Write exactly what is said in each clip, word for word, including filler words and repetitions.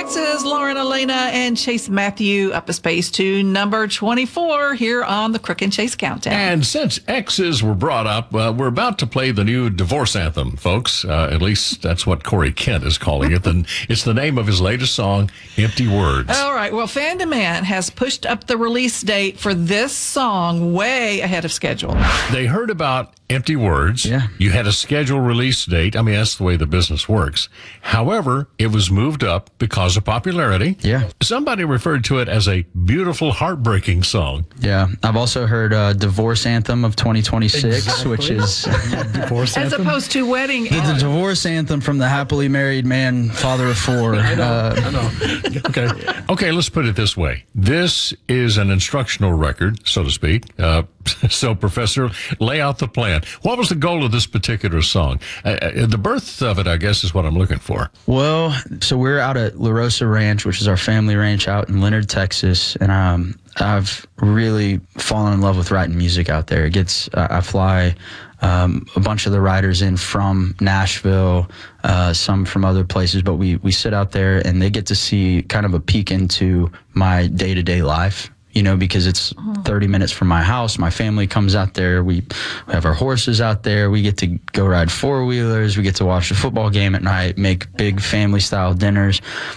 X's, Lauren Elena and Chase Matthew, up a space to number twenty-four here on the Crook and Chase Countdown. And since X's were brought up, uh, we're about to play the new divorce anthem, folks. Uh, at least that's what Corey Kent is calling it. And it's the name of his latest song, Empty Words. All right. Well, Fan Demand has pushed up the release date for this song way ahead of schedule. They heard about Empty Words. Yeah. You had a scheduled release date. I mean, that's the way the business works. However, it was moved up because of popularity. Yeah. Somebody referred to it as a beautiful, heartbreaking song. Yeah. I've also heard uh, Divorce Anthem of twenty twenty-six, Exactly. which is Divorce As anthem? opposed to wedding. the, the divorce anthem from the happily married man, father of four. I know, Uh, I know. Okay. Okay, let's put it this way. This is an instructional record, so to speak. Uh, so, Professor, lay out the plan. What was the goal of this particular song? Uh, uh, the birth of it, I guess, is what I'm looking for. Well, so we're out at La Rosa Ranch, which is our family ranch out in Leonard, Texas, and um, I've really fallen in love with writing music out there. It gets, uh, I fly um, a bunch of the writers in from Nashville, uh, some from other places, but we we sit out there and they get to see kind of a peek into my day-to-day life. You know, because it's thirty minutes from my house. My family comes out there. We have our horses out there. We get to go ride four-wheelers. We get to watch the football game at night, make big family-style dinners.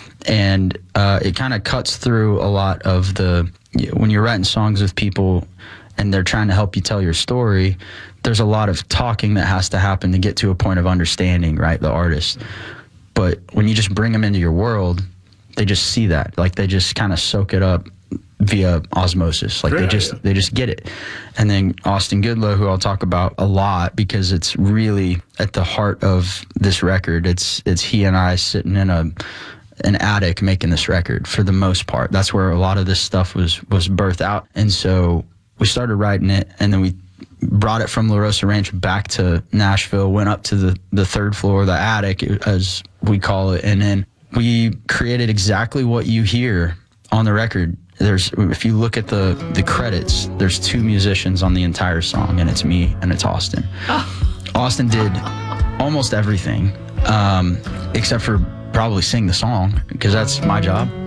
And uh, it kind of cuts through a lot of the, when you're writing songs with people and they're trying to help you tell your story, there's a lot of talking that has to happen to get to a point of understanding, right, the artist. But when you just bring them into your world, they just see that. Like, they just kind of soak it up via osmosis. Like, Great they just idea. they just get it. And then Austin Goodlow, who I'll talk about a lot because it's really at the heart of this record. It's it's he and I sitting in a an attic making this record for the most part. That's where a lot of this stuff was was birthed out. And so we started writing it, and then we brought it from La Rosa Ranch back to Nashville, went up to the, the third floor, the attic, as we call it, and then we created exactly what you hear on the record. There's, if you look at the, the credits, there's two musicians on the entire song, and it's me and it's Austin. Oh. Austin did almost everything, um, except for probably sing the song, because that's my job.